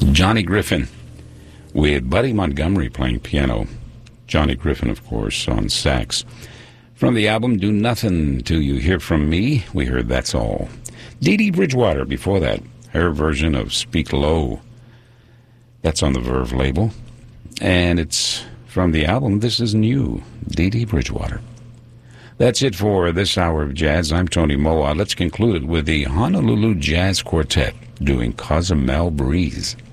Johnny Griffin with Buddy Montgomery playing piano. Johnny Griffin, of course, on sax. From the album Do Nothing Till You Hear From Me, we heard That's All. Dee Dee Bridgewater before that, her version of Speak Low. That's on the Verve label. And it's from the album This Is New, Dee Dee Bridgewater. That's it for this hour of jazz. I'm Tony Moa. Let's conclude it with the Honolulu Jazz Quartet doing Cozumel Breeze.